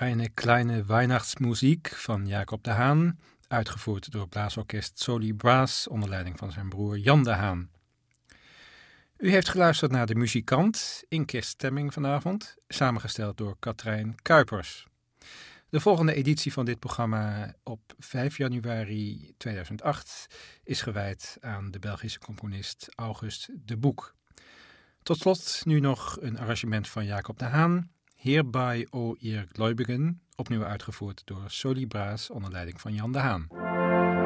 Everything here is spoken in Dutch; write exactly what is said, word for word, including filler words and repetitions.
Eine kleine Weihnachtsmuziek van Jacob de Haan, uitgevoerd door blaasorkest Soli Brass onder leiding van zijn broer Jan de Haan. U heeft geluisterd naar De Muzikant in kerststemming vanavond, samengesteld door Katrijn Kuipers. De volgende editie van dit programma op vijf januari tweeduizend acht is gewijd aan de Belgische componist August de Boek. Tot slot nu nog een arrangement van Jacob de Haan, Hierbij, o ihr Gläubigen, opnieuw uitgevoerd door Soli Brass onder leiding van Jan de Haan.